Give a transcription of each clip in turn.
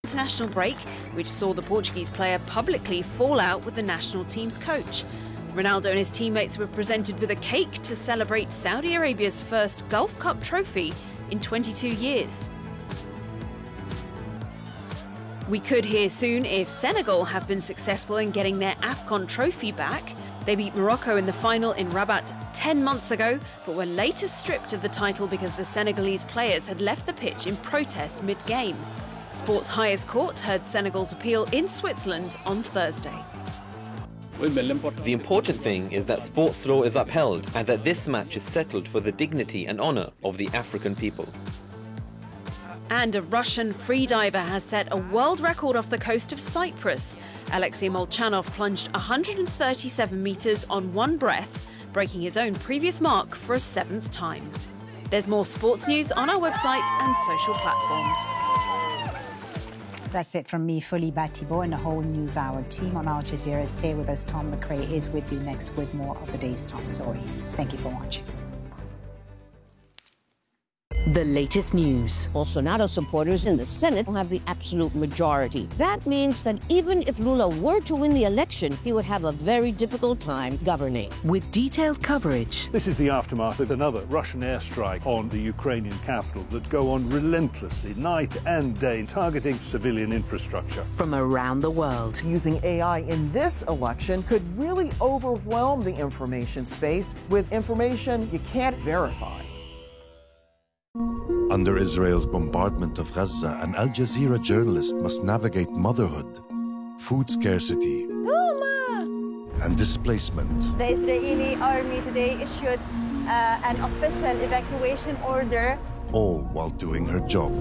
International break, which saw the Portuguese player publicly fall out with the national team's coach. Ronaldo and his teammates were presented with a cake to celebrate Saudi Arabia's first Gulf Cup trophy in 22 years. We could hear soon if Senegal have been successful in getting their AFCON trophy back. They beat Morocco in the final in Rabat 10 months ago, but were later stripped of the title because the Senegalese players had left the pitch in protest mid-game. Sport's highest court heard Senegal's appeal in Switzerland on Thursday. The important thing is that sports law is upheld and that this match is settled for the dignity and honour of the African people. And a Russian freediver has set a world record off the coast of Cyprus. Alexei Molchanov plunged 137 metres on one breath, breaking his own previous mark for a seventh time. There's more sports news on our website and social platforms. That's it from me, Foliba Thibault, and the whole NewsHour team on Al Jazeera. Stay with us. Tom McRae is with you next with more of the day's top stories. Thank you for watching. The latest news. Bolsonaro supporters in the Senate will have the absolute majority. That means that even if Lula were to win the election, he would have a very difficult time governing. With detailed coverage. This is the aftermath of another Russian airstrike on the Ukrainian capital that go on relentlessly, night and day, targeting civilian infrastructure. From around the world. Using AI in this election could really overwhelm the information space with information you can't verify. Under Israel's bombardment of Gaza, an Al Jazeera journalist must navigate motherhood, food scarcity, and displacement. The Israeli army today issued an official evacuation order. All while doing her job.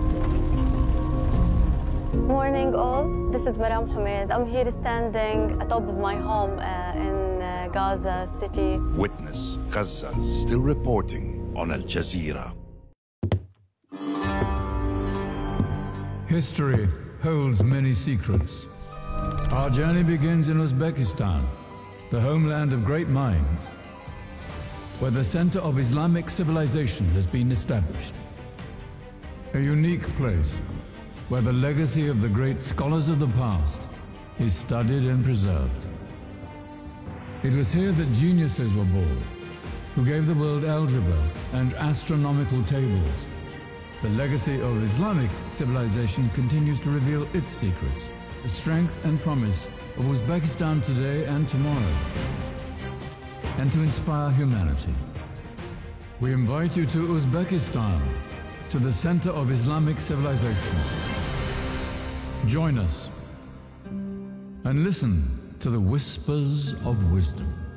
Morning all, this is Maram Hamid. I'm here standing atop of my home in Gaza City. Witness Gaza still reporting on Al Jazeera. History holds many secrets. Our journey begins in Uzbekistan, the homeland of great minds, where the center of Islamic civilization has been established. A unique place where the legacy of the great scholars of the past is studied and preserved. It was here that geniuses were born, who gave the world algebra and astronomical tables. The legacy of Islamic civilization continues to reveal its secrets, the strength and promise of Uzbekistan today and tomorrow, and to inspire humanity. We invite you to Uzbekistan, to the center of Islamic civilization. Join us and listen to the whispers of wisdom.